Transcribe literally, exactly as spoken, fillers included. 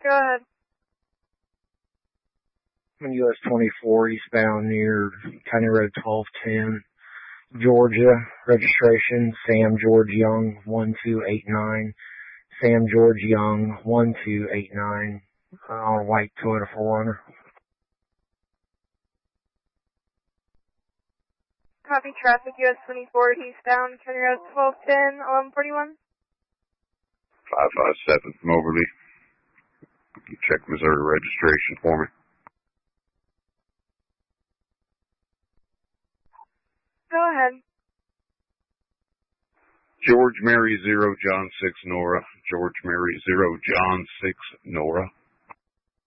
Go ahead. U S twenty-four eastbound near County Road twelve ten, Georgia. Registration Sam George Young one two eight nine. Sam George Young one two eight nine uh, on a white Toyota four runner. Copy traffic U S twenty-four eastbound County Road twelve ten eleven forty-one. five five seven from Overly. You check Missouri registration for me. Go ahead. George Mary zero John six Nora. George Mary zero John six Nora.